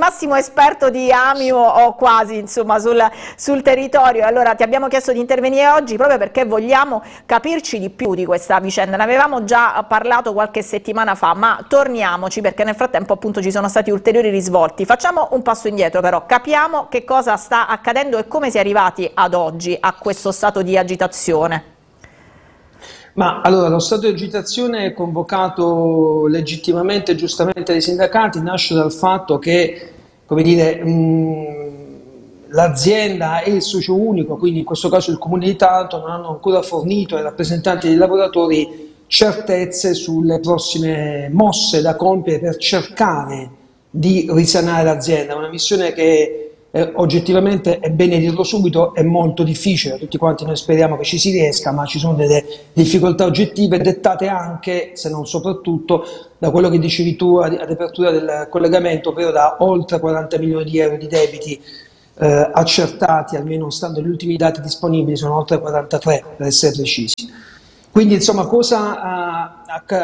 massimo esperto di Amio o quasi, insomma, sul territorio. Allora ti abbiamo chiesto di intervenire oggi proprio perché vogliamo capirci di più di questa vicenda. Ne avevamo già parlato qualche settimana fa, ma torniamoci perché nel frattempo appunto ci sono stati ulteriori risvolti. Facciamo un passo indietro però, capiamo che cosa sta accadendo e come si è arrivati ad oggi a questo stato di agitazione. Ma allora, lo stato di agitazione convocato legittimamente e giustamente dai sindacati nasce dal fatto che, come dire, l'azienda e il socio unico, quindi in questo caso il Comune di Taranto, non hanno ancora fornito ai rappresentanti dei lavoratori certezze sulle prossime mosse da compiere per cercare di risanare l'azienda. Una missione che oggettivamente, è bene dirlo subito, è molto difficile. Tutti quanti noi speriamo che ci si riesca, ma ci sono delle difficoltà oggettive dettate anche, se non soprattutto, da quello che dicevi tu ad apertura del collegamento, ovvero da oltre 40 milioni di euro di debiti accertati, almeno stando agli ultimi dati disponibili, sono oltre 43 per essere precisi. Quindi insomma, cosa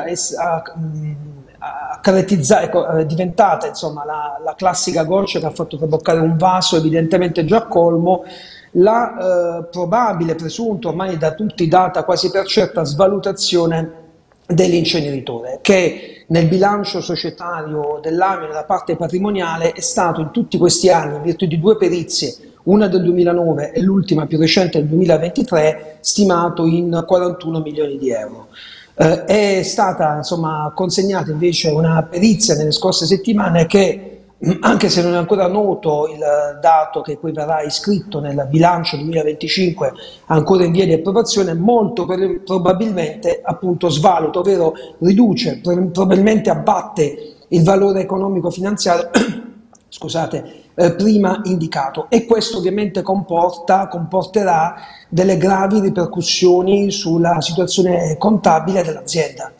è diventata insomma la classica goccia che ha fatto traboccare un vaso evidentemente già colmo, la probabile, presunta, ormai da tutti data quasi per certa, svalutazione dell'inceneritore, che nel bilancio societario dell'Amio, nella parte patrimoniale, è stato in tutti questi anni, in virtù di due perizie, una del 2009 e l'ultima più recente del 2023, stimato in 41 milioni di euro. È stata insomma consegnata invece una perizia nelle scorse settimane che, anche se non è ancora noto il dato che poi verrà iscritto nel bilancio 2025, ancora in via di approvazione, molto probabilmente appunto svaluta, ovvero riduce, probabilmente abbatte il valore economico-finanziario scusate, prima indicato, e questo ovviamente comporterà delle gravi ripercussioni sulla situazione contabile dell'azienda.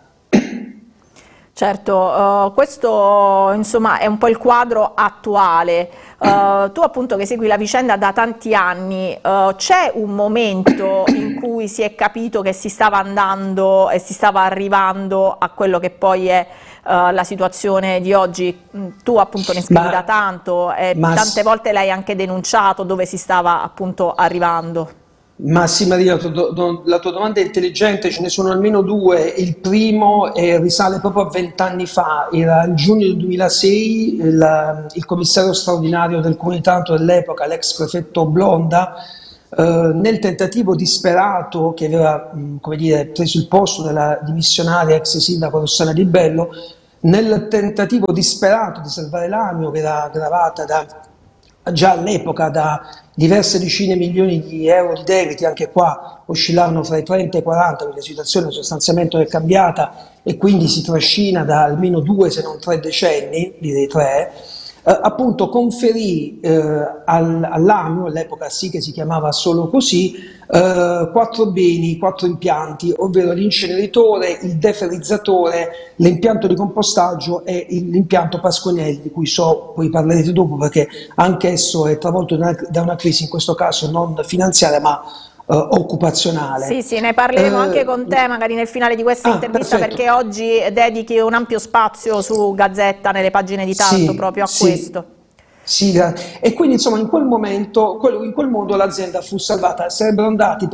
Certo, questo insomma è un po' il quadro attuale. Tu appunto che segui la vicenda da tanti anni, c'è un momento in cui si è capito che si stava andando e si stava arrivando a quello che poi è la situazione di oggi? Tu appunto ne scrivi da tanto e tante volte l'hai anche denunciato dove si stava appunto arrivando. Ma sì Maria, la tua domanda è intelligente, ce ne sono almeno due. Il primo risale proprio a 20 anni fa, era il giugno del 2006, il commissario straordinario del Comune di Taranto dell'epoca, l'ex prefetto Blonda, nel tentativo disperato che aveva come dire, preso il posto della dimissionaria ex sindaco Rossana Di Bello, nel tentativo disperato di salvare l'Amio, che era gravata già all'epoca da diverse decine di milioni di euro di debiti, anche qua oscillavano fra i 30 e i 40, quindi la situazione sostanzialmente è cambiata e quindi si trascina da almeno 2 se non 3 decenni, direi 3, appunto conferì all'Amio, all'epoca sì che si chiamava solo così, 4 beni, 4 impianti, ovvero l'inceneritore, il deferrizzatore, l'impianto di compostaggio e l'impianto Pasquinelli, di cui so, poi parlerete dopo perché anche esso è travolto da una crisi, in questo caso non finanziaria ma occupazionale. Sì, sì, ne parleremo anche con te magari nel finale di questa intervista, perfetto. perché oggi dedichi un ampio spazio su Gazzetta, nelle pagine di Taranto, proprio a questo. Sì, e quindi insomma in quel momento, in quel modo l'azienda fu salvata. Sarebbero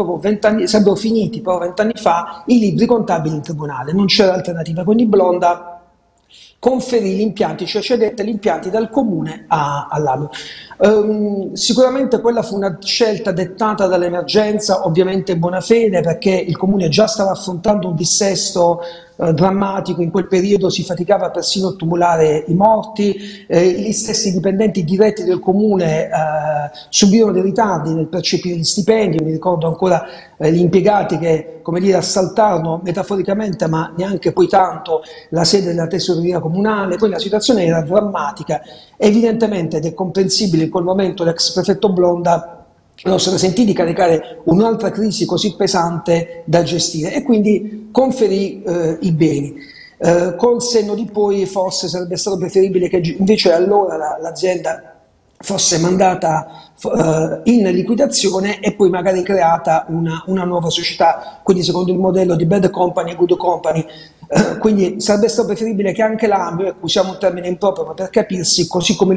finiti proprio 20 anni fa i libri contabili in tribunale, non c'era alternativa, quindi Blonda conferì gli impianti, cioè cedette gli impianti dal comune all'Amio. Sicuramente quella fu una scelta dettata dall'emergenza, ovviamente in buona fede, perché il comune già stava affrontando un dissesto drammatico, in quel periodo si faticava persino a tumulare i morti, gli stessi dipendenti diretti del comune subirono dei ritardi nel percepire gli stipendi. Mi ricordo ancora gli impiegati che, come dire, assaltarono metaforicamente, ma neanche poi tanto, la sede della tesoreria comunale. Poi la situazione era drammatica, evidentemente, ed è comprensibile in quel momento l'ex prefetto Blonda non se ne sentì di caricare un'altra crisi così pesante da gestire e quindi conferì i beni. Col senno di poi forse sarebbe stato preferibile che invece allora l'azienda fosse mandata in liquidazione e poi magari creata una nuova società, quindi secondo il modello di bad company e good company. Quindi sarebbe stato preferibile che anche l'Amio, usiamo un termine improprio ma per capirsi, così come